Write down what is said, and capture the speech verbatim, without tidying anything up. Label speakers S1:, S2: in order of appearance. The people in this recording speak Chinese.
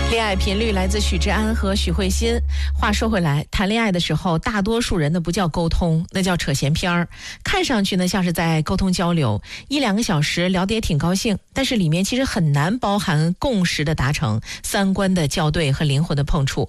S1: 恋爱频率来自许志安和许慧欣。话说回来，谈恋爱的时候，大多数人呢不叫沟通，那叫扯闲篇儿。看上去呢像是在沟通交流，一两个小时聊得也挺高兴，但是里面其实很难包含共识的达成、三观的校对和灵魂的碰触。